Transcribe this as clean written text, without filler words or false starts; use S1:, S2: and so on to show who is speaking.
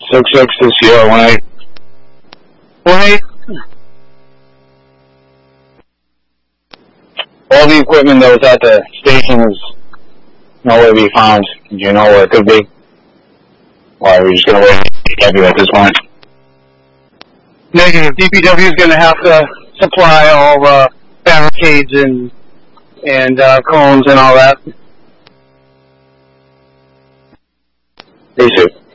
S1: 6-6 to Sierra 1-8.
S2: 1-8.
S1: All the equipment that was at the station is nowhere to be found. Do you know where it could be? Or are we just going to wait for DPW at this point?
S2: Negative. DPW is going to have to supply all barricades and cones and all that.
S1: They should.